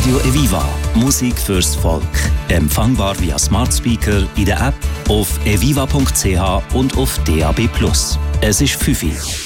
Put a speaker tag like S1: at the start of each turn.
S1: Radio Eviva. Musik fürs Volk. Empfangbar via Smart Speaker in der App, auf eviva.ch und auf DAB+. Es ist 5 Uhr.